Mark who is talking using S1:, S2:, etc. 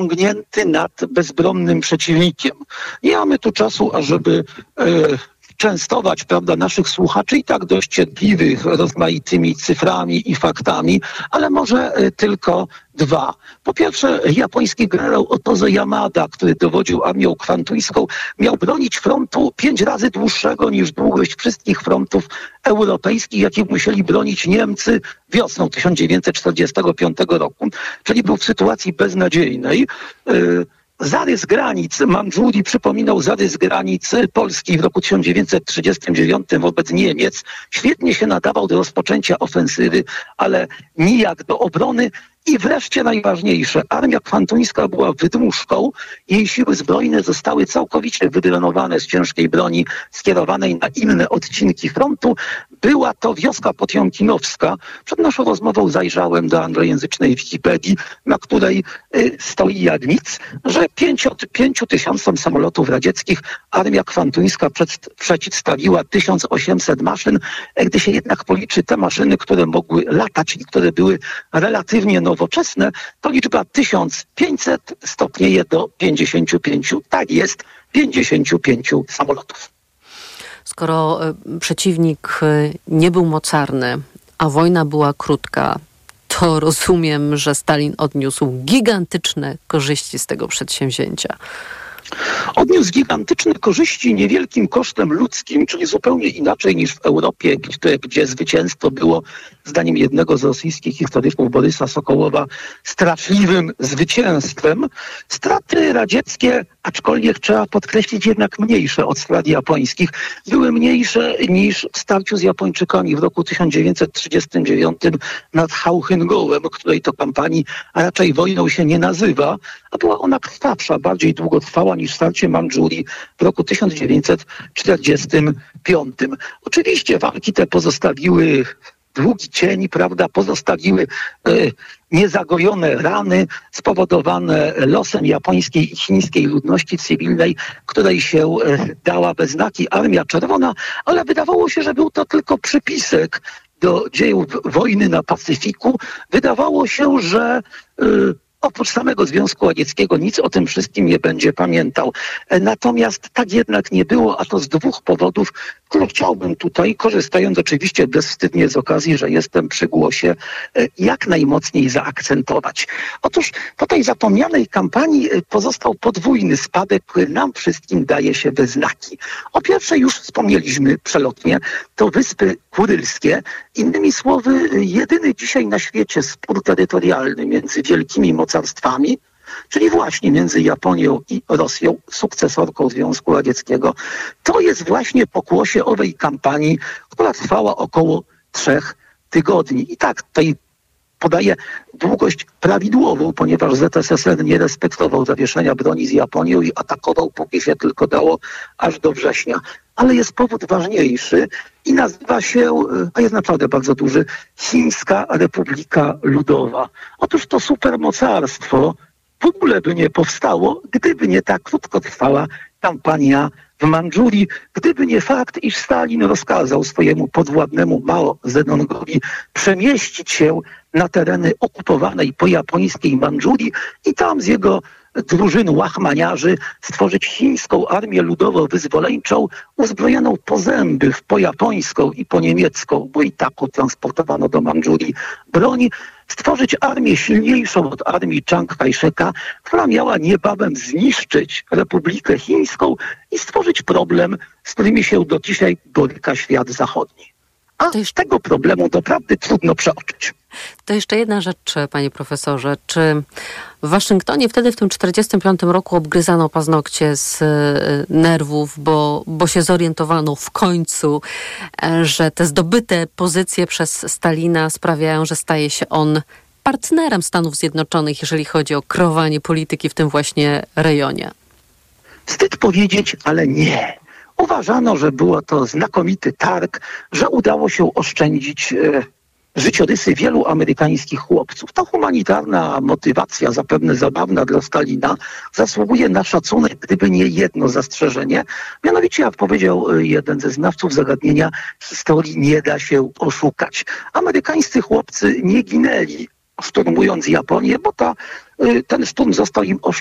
S1: ciągnięty nad bezbronnym przeciwnikiem. Nie mamy tu czasu, ażeby częstować, prawda, naszych słuchaczy i tak dość cierpliwych rozmaitymi cyframi i faktami, ale może tylko dwa. Po pierwsze, japoński generał Otozo Yamada, który dowodził armią kwantuńską, miał bronić frontu 5 razy dłuższego niż długość wszystkich frontów europejskich, jakich musieli bronić Niemcy wiosną 1945 roku. Czyli był w sytuacji beznadziejnej. Zarys granic Mandżurii przypominał zarys granic Polski w roku 1939 wobec Niemiec. Świetnie się nadawał do rozpoczęcia ofensywy, ale nijak do obrony. I wreszcie najważniejsze, armia kwantuńska była wydmuszką, jej siły zbrojne zostały całkowicie wydrenowane z ciężkiej broni skierowanej na inne odcinki frontu. Była to wioska potiomkinowska. Przed naszą rozmową zajrzałem do anglojęzycznej Wikipedii, na której stoi jak nic, że 5 tysiącom samolotów radzieckich armia kwantuńska przeciwstawiła 1800 maszyn. Gdy się jednak policzy te maszyny, które mogły latać i które były relatywnie nowoczesne, to liczba 1500 stopnieje do 55. Tak jest, 55 samolotów.
S2: Skoro przeciwnik nie był mocarny, a wojna była krótka, to rozumiem, że Stalin odniósł gigantyczne korzyści z tego przedsięwzięcia.
S1: Odniósł gigantyczne korzyści niewielkim kosztem ludzkim, czyli zupełnie inaczej niż w Europie, gdzie zwycięstwo było, zdaniem jednego z rosyjskich historyków Borysa Sokołowa, straszliwym zwycięstwem. Straty radzieckie, aczkolwiek trzeba podkreślić jednak mniejsze od strat japońskich, były mniejsze niż w starciu z Japończykami w roku 1939 nad Hałchyngołem, której to kampanii raczej wojną się nie nazywa, a była ona krwawsza, bardziej długotrwała niż starcie Mandżurii w roku 1945. Oczywiście walki te pozostawiły długi cień, prawda, pozostawiły niezagojone rany spowodowane losem japońskiej i chińskiej ludności cywilnej, której się dała we znaki Armia Czerwona, ale wydawało się, że był to tylko przypisek do dziejów wojny na Pacyfiku. Wydawało się, że oprócz samego Związku Radzieckiego nic o tym wszystkim nie będzie pamiętał. Natomiast tak jednak nie było, a to z dwóch powodów, które chciałbym tutaj, korzystając oczywiście bezwstydnie z okazji, że jestem przy głosie, jak najmocniej zaakcentować. Otóż po tej zapomnianej kampanii pozostał podwójny spadek, który nam wszystkim daje się we znaki. O pierwszej już wspomnieliśmy przelotnie, to Wyspy Kurylskie. Innymi słowy, jedyny dzisiaj na świecie spór terytorialny między wielkimi mocarstwami, czyli właśnie między Japonią i Rosją, sukcesorką Związku Radzieckiego, to jest właśnie pokłosie owej kampanii, która trwała około 3 tygodni. I tak tutaj podaję długość prawidłową, ponieważ ZSSR nie respektował zawieszenia broni z Japonią i atakował, póki się tylko dało, aż do września. Ale jest powód ważniejszy i nazywa się, a jest naprawdę bardzo duży, Chińska Republika Ludowa. Otóż to supermocarstwo w ogóle by nie powstało, gdyby nie ta krótkotrwała kampania w Mandżurii, gdyby nie fakt, iż Stalin rozkazał swojemu podwładnemu Mao Zedongowi przemieścić się na tereny okupowanej po japońskiej Mandżurii i tam z jego drużyny łachmaniarzy stworzyć chińską armię ludowo-wyzwoleńczą uzbrojoną po zęby w pojapońską i po niemiecką, bo i taką transportowano do Mandżurii broń, stworzyć armię silniejszą od armii Chiang Kai-sheka, która miała niebawem zniszczyć Republikę Chińską i stworzyć problem, z którymi się do dzisiaj boryka świat zachodni. A tego problemu doprawdy trudno przeoczyć.
S2: To jeszcze jedna rzecz, panie profesorze. Czy w Waszyngtonie wtedy w tym 1945 roku obgryzano paznokcie z nerwów, bo się zorientowano w końcu, że te zdobyte pozycje przez Stalina sprawiają, że staje się on partnerem Stanów Zjednoczonych, jeżeli chodzi o kreowanie polityki w tym właśnie rejonie?
S1: Wstyd powiedzieć, ale nie. Uważano, że było to znakomity targ, że udało się oszczędzić życiorysy wielu amerykańskich chłopców. Ta humanitarna motywacja, zapewne zabawna dla Stalina, zasługuje na szacunek, gdyby nie jedno zastrzeżenie. Mianowicie, jak powiedział jeden ze znawców zagadnienia historii, nie da się oszukać. Amerykańscy chłopcy nie ginęli szturmując Japonię, bo ta ten szturm został im